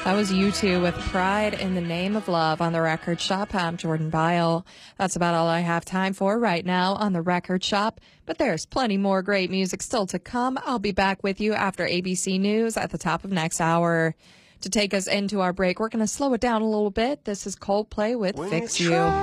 That was U2 with Pride in the Name of Love on The Record Shop. I'm Jordan Byle. That's about all I have time for right now on The Record Shop, but there's plenty more great music still to come. I'll be back with you after ABC News at the top of next hour. To take us into our break, we're going to slow it down a little bit. This is Coldplay with Fix You.